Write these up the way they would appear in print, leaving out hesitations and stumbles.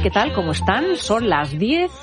¿qué tal? ¿Cómo están? Son las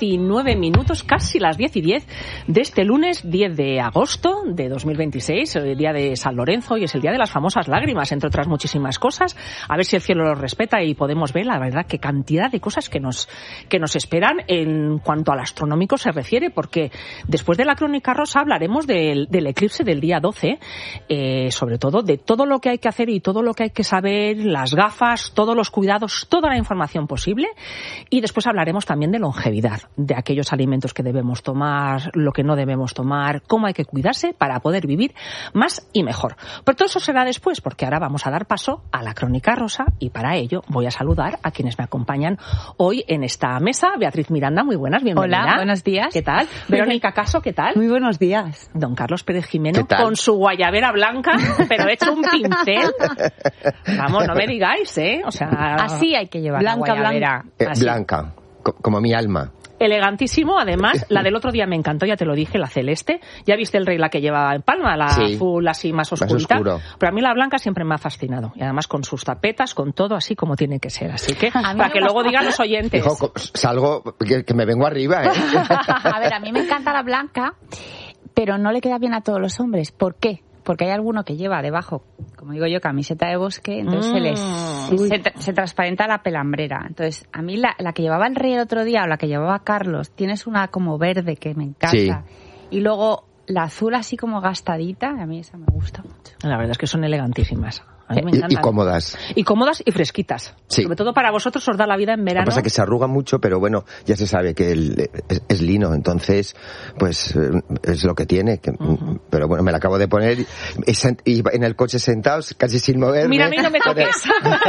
10:09, casi las 10:10 de este lunes 10 de agosto de 2026, el día de San Lorenzo, y es el día de las famosas lágrimas, entre otras muchísimas cosas. A ver si el cielo los respeta y podemos ver, la verdad, qué cantidad de cosas que nos esperan en cuanto al astronómico se refiere, porque después de la Crónica Rosa hablaremos del eclipse del día 12, sobre todo de todo lo que hay que hacer y todo lo que hay que saber, las gafas, todos los cuidados, toda la información posible. Y después hablaremos también de longevidad, de aquellos alimentos que debemos tomar, lo que no debemos tomar, cómo hay que cuidarse para poder vivir más y mejor. Pero todo eso será después, porque ahora vamos a dar paso a la Crónica Rosa, y para ello voy a saludar a quienes me acompañan hoy en esta mesa. Beatriz Miranda, muy buenas, bienvenida. Hola, buenos días. ¿Qué tal? Verónica Caso, ¿qué tal? Muy buenos días. Don Carlos Pérez Jimeno, con su guayabera blanca, pero hecho un pincel. Vamos, no me digáis, ¿eh? O sea, así hay que llevar la guayabera. Blanca, como mi alma. Elegantísimo, además, la del otro día me encantó, ya te lo dije, la celeste. Ya viste el rey la que lleva en palma, la azul así más oscurita. Pero a mí la blanca siempre me ha fascinado. Y además con sus tapetas, con todo así como tiene que ser. Así que, para que luego digan los oyentes. Hijo, salgo, que me vengo arriba, ¿eh? A ver, a mí me encanta la blanca, pero no le queda bien a todos los hombres. ¿Por qué? Porque hay alguno que lleva debajo, como digo yo, camiseta de bosque, entonces se transparenta la pelambrera. Entonces, a mí la que llevaba el rey el otro día, o la que llevaba Carlos, tienes una como verde que me encanta. Sí. Y luego la azul así como gastadita, a mí esa me gusta mucho. La verdad es que son elegantísimas. A mí me encantan. Y cómodas. Y cómodas y fresquitas. Sí. Sobre todo para vosotros, os da la vida en verano. Lo que pasa es que se arruga mucho, pero bueno, ya se sabe que es lino, entonces, pues, es lo que tiene. Pero bueno, me la acabo de poner y en el coche sentados, casi sin moverme. Mira, a mí no me toques.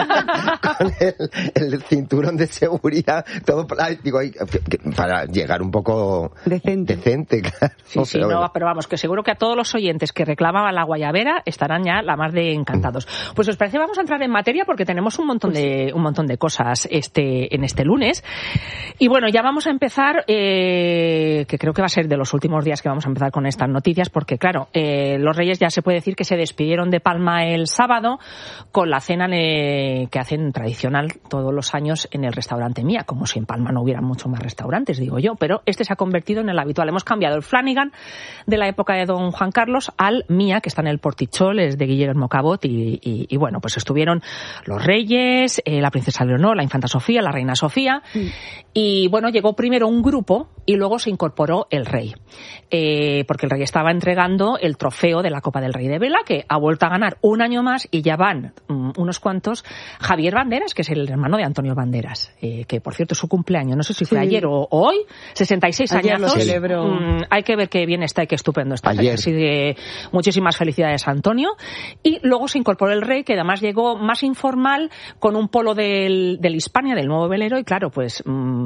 Con el cinturón de seguridad, todo para llegar un poco decente, claro. Sí, pero vamos, que seguro que a todos los oyentes que reclamaban la guayabera estarán ya la más de encantados. Pues os parece, vamos a entrar en materia porque tenemos un montón de cosas en este lunes. Y bueno, ya vamos a empezar, que creo que va a ser de los últimos días que vamos a empezar con estas noticias, porque claro, los Reyes ya se puede decir que se despidieron de Palma el sábado con la cena que hacen tradicional todos los años en el restaurante Mía, como si en Palma no hubiera muchos más restaurantes, digo yo, pero este se ha convertido en el habitual. Hemos cambiado el Flanagan de la época de don Juan Carlos al Mía, que está en el Portichol, es de Guillermo Cabot, y bueno, pues estuvieron los Reyes, la princesa Leonor, la infanta Sofía, la reina Sofía, y bueno, llegó primero un grupo y luego se incorporó el rey, porque el rey estaba entregando el trofeo de la Copa del Rey de Vela, que ha vuelto a ganar un año más, y ya van unos cuantos. Javier Banderas, que es el hermano de Antonio Banderas, que por cierto es su cumpleaños, no sé si fue ayer o hoy, 66 años. Lo celebro. Hay que ver qué bien está y qué estupendo está. Ayer. Así que muchísimas felicidades a Antonio. Y luego se incorporó el rey, que además llegó más informal, con un polo del Hispania, del nuevo velero, y claro, pues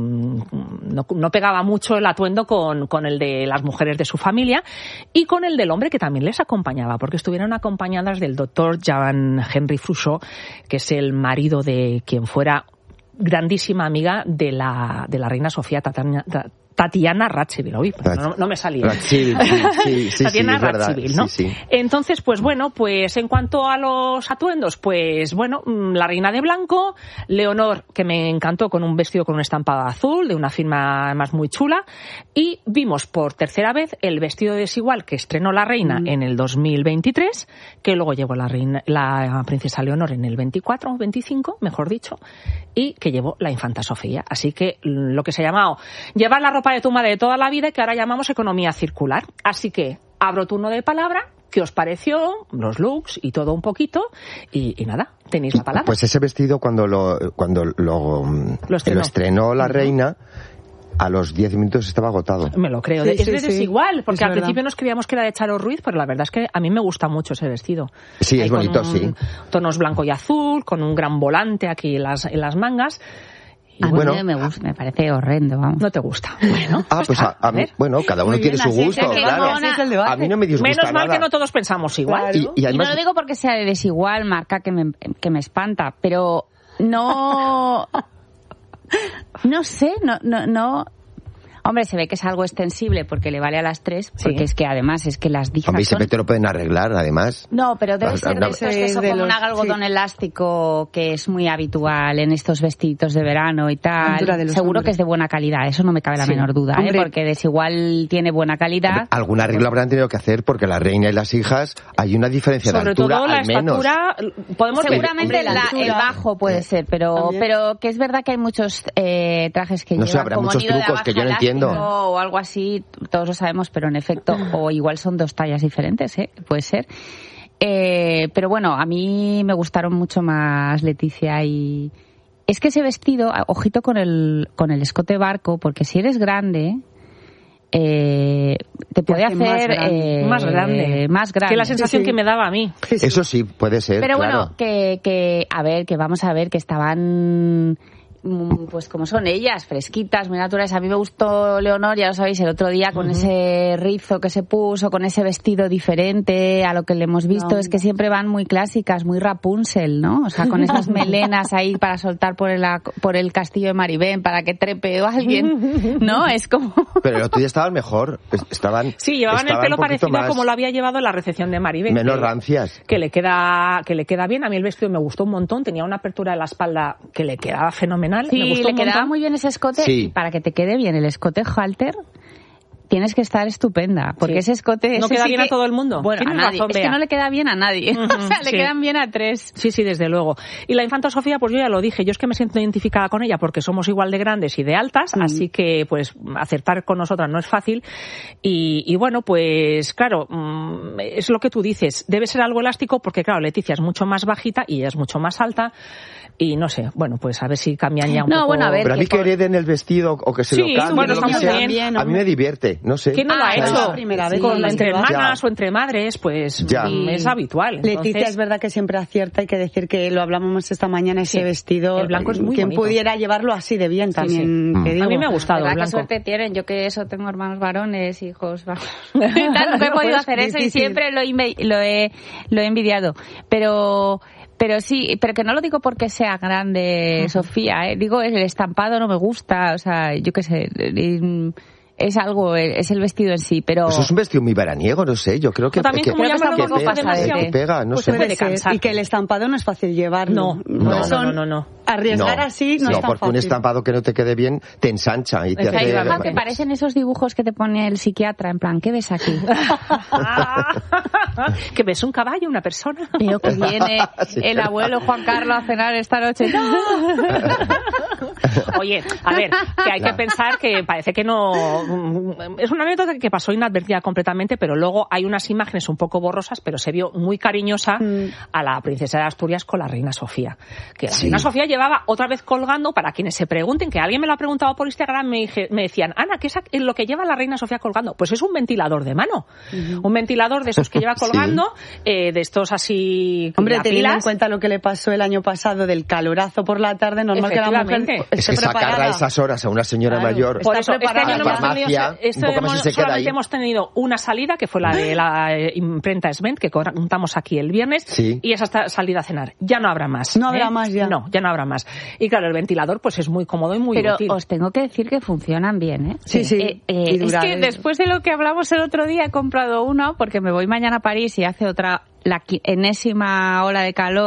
no pegaba mucho el atuendo con el de las mujeres de su familia y con el del hombre que también les acompañaba, porque estuvieron acompañadas del doctor Jean Henry Frouchot, que es el marido de quien fuera grandísima amiga de la reina Sofía, Tatiana Ratchivil, no me salía. Tatiana Ratchivil, ¿no? Sí. Entonces, pues bueno, pues en cuanto a los atuendos, pues bueno, la reina de blanco, Leonor, que me encantó con un vestido con un estampado azul, de una firma además muy chula, y vimos por tercera vez el vestido desigual que estrenó la reina en el 2023, que luego llevó la princesa Leonor en el 24 o 25, mejor dicho, y que llevó la infanta Sofía. Así que lo que se ha llamado llevar la ropa de tu madre de toda la vida, que ahora llamamos economía circular. Así que abro turno de palabra. ¿Qué os pareció? Los looks y todo un poquito. Y nada, tenéis la palabra. Pues ese vestido cuando lo estrenó la reina, a los 10 minutos estaba agotado. Me lo creo. Es desigual, porque al principio nos creíamos que era de Charo Ruiz, pero la verdad es que a mí me gusta mucho ese vestido. Sí, es bonito, sí. Tonos blanco y azul, con un gran volante aquí en las mangas. A mí me parece horrendo, vamos. No te gusta. Bueno, bueno, cada uno tiene su gusto, claro. A mí no me disgusta Menos mal nada. que no todos pensamos igual. Claro. Y no lo digo porque sea de desigual, marca que me espanta, pero no sé, no. Hombre, se ve que es algo extensible porque le vale a las 3, porque es que además es que las dijas Hombre, y siempre te lo pueden arreglar, además. No, pero debe ser de estos que son como un algodón elástico que es muy habitual en estos vestiditos de verano y tal. Seguro que es de buena calidad, eso no me cabe la menor duda, porque desigual tiene buena calidad. Hombre, algún arreglo habrán tenido que hacer porque la reina y las hijas hay una diferencia de altura, sobre todo la estatura, podemos seguramente el bajo puede ser, pero que es verdad que hay muchos trajes que llevan habrá como muchos nido trucos que yo no entiendo o algo así, todos lo sabemos, pero en efecto, o igual son 2 tallas diferentes, puede ser. Pero bueno, a mí me gustaron mucho más, Leticia, y es que ese vestido, ojito con el escote barco, porque si eres grande te puede hacer más grande. Que la sensación que me daba a mí. Eso sí, puede ser. Pero claro. bueno, que vamos a ver que estaban, pues como son ellas, fresquitas, muy naturales. A mí me gustó Leonor, ya lo sabéis, el otro día con ese rizo que se puso, con ese vestido diferente a lo que le hemos visto. Es que siempre van muy clásicas, muy Rapunzel, ¿no? O sea, con esas melenas ahí para soltar por el castillo de Maribén para que trepe alguien, ¿no? Es como... Pero el otro día estaban mejor, llevaban el pelo parecido a como lo había llevado en la recepción de Maribén. Menos rancias. Que le queda bien. A mí el vestido me gustó un montón, tenía una apertura de la espalda que le quedaba fenomenal. Sí, me gustó le quedaba muy bien ese escote, y para que te quede bien el escote halter tienes que estar estupenda, porque ese escote... ¿No queda bien a todo el mundo? Bueno, a nadie. Es que no le queda bien a nadie. O sea, le quedan bien a 3. Sí, desde luego. Y la infanta Sofía, pues yo ya lo dije, yo es que me siento identificada con ella porque somos igual de grandes y de altas, así que pues acertar con nosotras no es fácil. Y bueno, pues claro, es lo que tú dices, debe ser algo elástico porque claro, Leticia es mucho más bajita y ella es mucho más alta. Y no sé, bueno, pues a ver si cambian ya un poco. Bueno, a ver, pero a mí que hereden el vestido o que se lo cambien, bueno, lo que sea, a mí me divierte, no sé. ¿Quién no lo ha hecho? Primera vez entre hermanas o entre madres, pues es habitual. Entonces... Leticia es verdad que siempre acierta, hay que decir que lo hablábamos esta mañana, ese vestido. El blanco es muy quien bonito. pudiera llevarlo así de bien también. Te digo. A mí me ha gustado el blanco. Qué suerte tienen, yo que tengo hermanos varones, hijos. Nunca he podido hacer eso y siempre lo he envidiado. Pero sí, pero que no lo digo porque sea grande, Sofía, digo el estampado no me gusta, o sea, yo qué sé, es algo, es el vestido en sí, pero... Pues es un vestido muy veraniego, no sé, yo creo que... También como ya que pega, no sé. Puede ser, y que el estampado no es fácil llevarlo. No. Arriesgar así no es tan porque fácil. Un estampado que no te quede bien te ensancha y te hace... que parecen esos dibujos que te pone el psiquiatra, en plan, ¿qué ves aquí? Que ves un caballo, una persona. Veo que viene el abuelo Juan Carlos a cenar esta noche. Oye, a ver, que hay que pensar que parece que no... Es una anécdota que pasó inadvertida completamente, pero luego hay unas imágenes un poco borrosas, pero se vio muy cariñosa a la princesa de Asturias con la reina Sofía. Que la reina Sofía llevaba otra vez colgando, para quienes se pregunten, que alguien me lo ha preguntado por Instagram, me decían, Ana, ¿qué es lo que lleva la reina Sofía colgando? Pues es un ventilador de mano. Un ventilador de esos que lleva colgando, de estos así... Hombre, teniendo en cuenta lo que le pasó el año pasado del calorazo por la tarde, normal que la mujer esté sacarla a esas horas a una señora mayor. Por eso, este año no solamente hemos tenido una salida, que fue la de la imprenta Svent, que contamos aquí el viernes, y esa salida a cenar. Ya no habrá más. No habrá más ya. No, ya no habrá más. Y claro, el ventilador pues es muy cómodo y muy útil. Pero os tengo que decir que funcionan bien, ¿eh? Sí. Es que después de lo que hablamos el otro día he comprado uno porque me voy mañana a París y hace la enésima ola de calor.